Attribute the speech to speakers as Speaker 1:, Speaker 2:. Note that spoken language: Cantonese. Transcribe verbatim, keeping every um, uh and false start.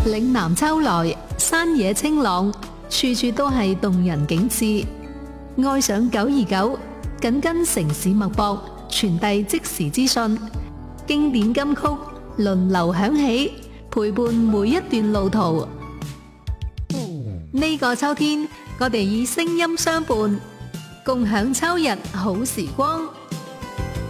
Speaker 1: 嶺南秋來，山野清朗，處處都係動人景致。愛上九二九，緊跟城市脈搏，傳遞即時資訊。經典金曲輪流響起，陪伴每一段路途。呢個秋天，我哋以聲音相伴，共享秋日好時光。